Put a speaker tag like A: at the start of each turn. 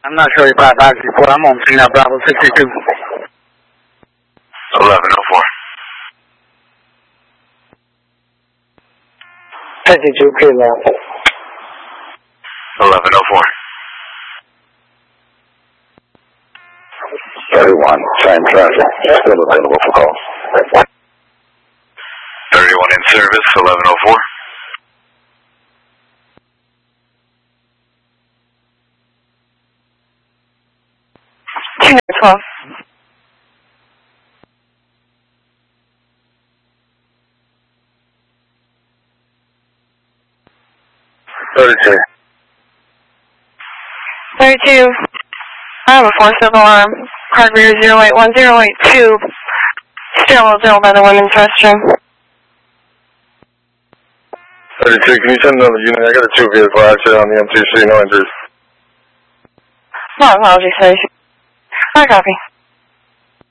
A: I'm not sure about that before. I'm on scene at Bravo 62.
B: 1104.
A: 62 Kilo.
B: 1104.
C: 31, same traffic. Still available for call.
B: 31 in service, 1104.
D: Two 12.
C: 32.
D: 32. I have a 4-civil alarm. Card reader 081082. Stairwell 0 by the women's restroom.
C: 32, can you send another unit? I got a 2-vehicle accident on the MTC, no injuries.
D: No apology, sir. I copy.